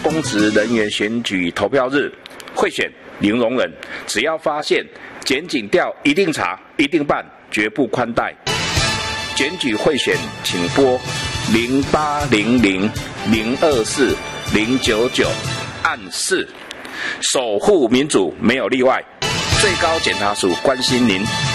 公职人员选举投票日，贿选零容忍，只要发现检警调一定查、一定办，绝不宽待。检举贿选，请拨0800-024-099按4，守护民主没有例外。最高检察署关心您。